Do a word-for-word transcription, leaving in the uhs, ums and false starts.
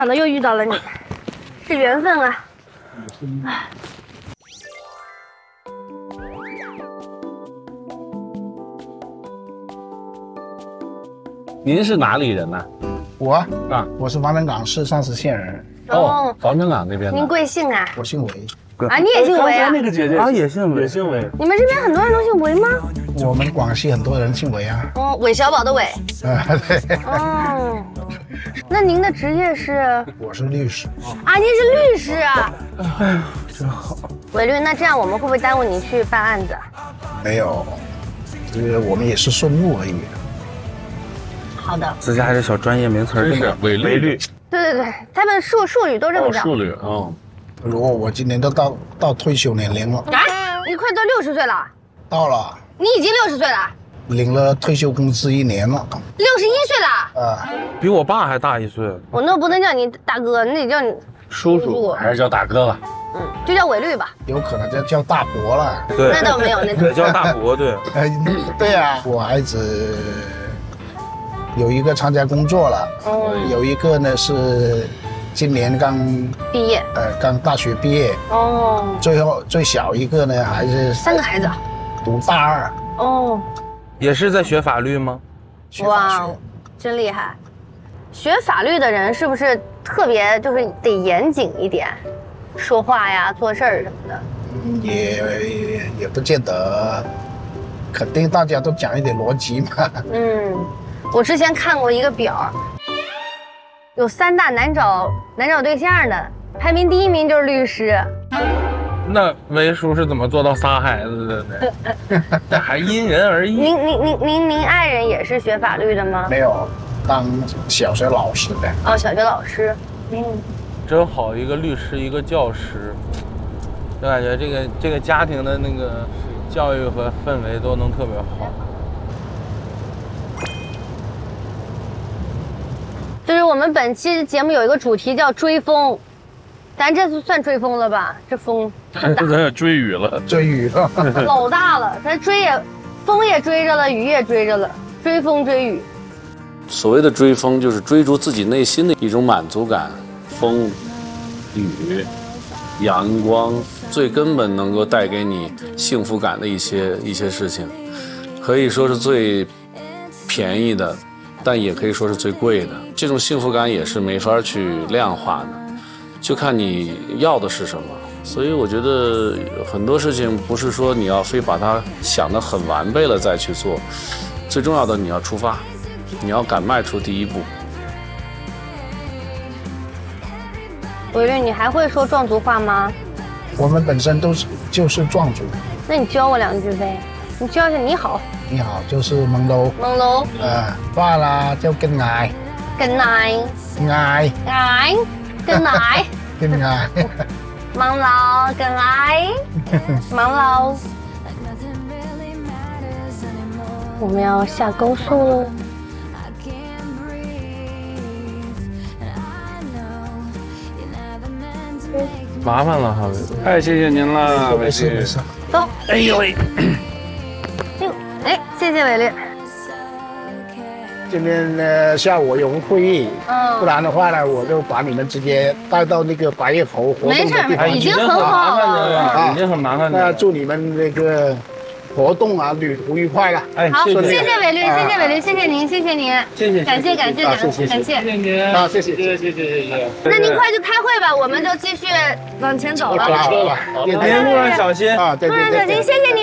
想到又遇到了你，是缘分啊！ 您是哪里人呢？ 我啊， 我是防城港市上石县人。 哦，防城港那边的。 您贵姓啊？ 我姓韦。 啊，你也姓韦啊？ 那个姐姐啊，也姓韦， 也姓韦。 你们这边很多人都姓韦吗？ 我们广西很多人姓韦啊。 哦，韦小宝的韦。 啊，对。 哦，那您的职业是？ 我是律师。 啊，您是律师啊？ 哎呀，真好。 韦律，那这样我们会不会耽误你去办案子？ 没有，这个我们也是顺路而已。 好的。 自家这小专业名词真是韦律。 韦律。 对对对，他们术术语都这么叫。 术语哦。 如果我今年都到到退休年龄了。 啊，你快到六十岁了。 到了。 你已经六十岁了。 领了退休工资一年了。 六十一岁了。 啊。 比我爸还大一岁。 我那不能叫你大哥，你得叫你叔叔，还是叫大哥吧？ 嗯，就叫韦律吧。 有可能就叫大伯了。 对， 那倒没有，那对叫大伯，对。 哎，对呀、啊，我孩子有一个参加工作了， 嗯， 有一个呢是今年刚毕业， 呃，刚大学毕业。 哦， 最后最小一个呢还是三个孩子， 读大二。 哦， 也是在学法律吗？ 学法哇学， 真厉害！学法律的人是不是特别就是得严谨一点，说话呀、做事儿什么的？ 也也也不见得，肯定大家都讲一点逻辑嘛。 嗯，我之前看过一个表，有三大难找难找对象的，排名第一名就是律师。 那韦叔是怎么做到仨孩子的呢？这还因人而异。 您您您您您爱人也是学法律的吗？ 没有，当小学老师的。 哦，小学老师。嗯， 真好，一个律师，一个教师，就感觉这个这个家庭的那个教育和氛围都能特别好。 就是我们本期节目有一个主题叫追风，咱这次算追风了吧？这风很大， 咱也追雨了， 追雨了。 老大了，咱追也风也追着了，雨也追着了，追风追雨。 所谓的追风，就是追逐自己内心的一种满足感。风、雨、阳光，最根本能够带给你幸福感的一些一些事情，可以说是最便宜的，但也可以说是最贵的。这种幸福感也是没法去量化的，就看你要的是什么。所以我觉得很多事情不是说你要非把它想得很完备了再去做，最重要的你要出发，你要敢迈出第一步。 韦律，你还会说壮族话吗？ 我们本身都是就是壮族。 那你教我两句呗，你教一下你好。 你好，就是蒙楼。 蒙楼。 呃，爸啦叫跟奶。 跟奶。 奶。 奶。跟奶。 跟奶。 蒙楼跟奶。蒙楼。我们要下高速喽。 麻烦了哈，太谢谢您了， 没事没事。 走。 哎呦喂！ 哎呦，哎，谢谢韦律。 今天呢下午有个会议， 嗯， 不然的话呢，我就把你们直接带到那个白叶猴活动的地方。 已经很好了， 已经很麻烦那祝你们那个活动啊，旅途愉快了。 哎， 好，谢谢谢韦律，谢谢韦律，谢谢您，谢谢您， 谢谢， 感谢感谢感谢感谢您， 啊，谢谢谢谢谢谢谢谢。 那您快去开会吧，我们就继续往前走了。 我转车了， 您路上小心啊，对对对。 路上小心，谢谢您。